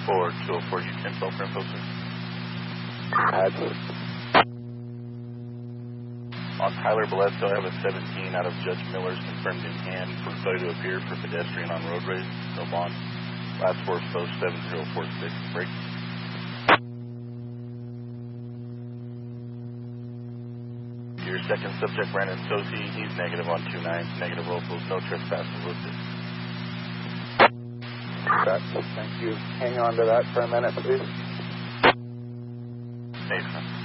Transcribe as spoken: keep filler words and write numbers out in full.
four two oh four, you ten twelve for info, sir. That's On Tyler Valesco, I have a seventeen out of Judge Miller's confirmed in hand for failure to appear for pedestrian on roadway. No bond. Last four post seven zero four six. Break. Your second subject, Brandon Sosi, he's negative on two nine. Negative locals, no trespassers listed. That's, thank you. Hang on to that for a minute, please. Thanks, man.